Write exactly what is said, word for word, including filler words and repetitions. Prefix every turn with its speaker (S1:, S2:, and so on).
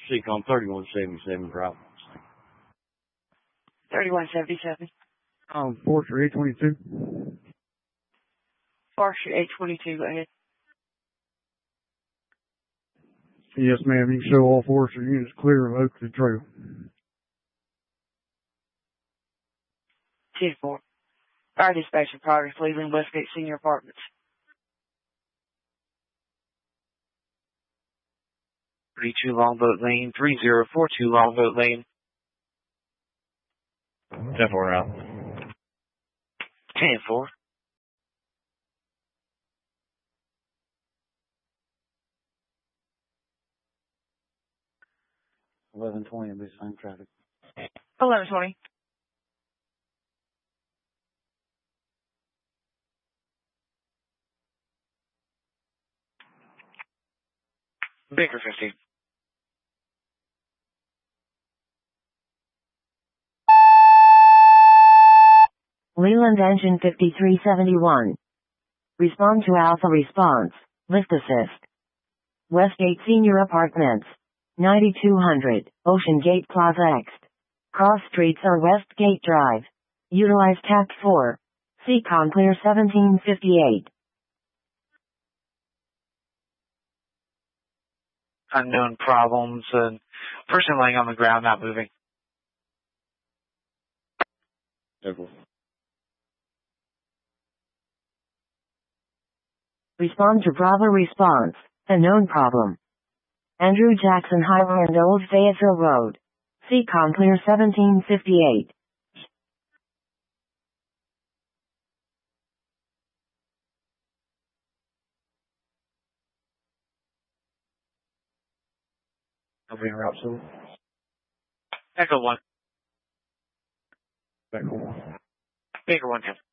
S1: C-Com thirty-one seventy-seven, drop.
S2: thirty-one seventy-seven.
S3: Um, Forester eight twenty-two.
S2: Forester eight twenty-two, go ahead.
S3: Yes, ma'am. You can show all Forester units clear of Oakley Trail.
S2: ten four. Fire dispatcher, Progress, Cleveland, Westgate Senior Apartments.
S4: thirty-two Longboat Lane, three zero four two Longboat Lane.
S1: ten four out.
S4: ten four.
S1: eleven twenty will be the same traffic.
S2: eleven twenty.
S4: Baker fifty.
S5: Leland Engine fifty-three seventy-one. Respond to Alpha Response. Lift Assist. Westgate Senior Apartments. ninety-two hundred, Ocean Gate Plaza X. Cross streets are Westgate Drive. Utilize Tact four. C-Com clear seventeen fifty-eight.
S4: Unknown problems and person laying on the ground not moving.
S1: Careful.
S5: Respond to Bravo Response. A known problem. Andrew Jackson Highway and Old Fayetteville Road. C-Com clear seventeen fifty-eight.
S1: Over here, route two.
S4: Echo one.
S1: Back one.
S4: Baker one ten.